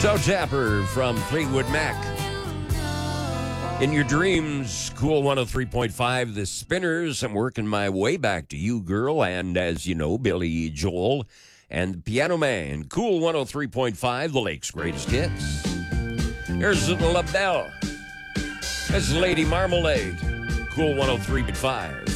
Toe Tapper from Fleetwood Mac. In your dreams, Cool 103.5, The Spinners. I'm working my way back to you, girl. And as you know, Billy Joel and the Piano Man. Cool 103.5, the Lake's greatest hits. There's the LaBelle. That's Lady Marmalade. Cool 103.5.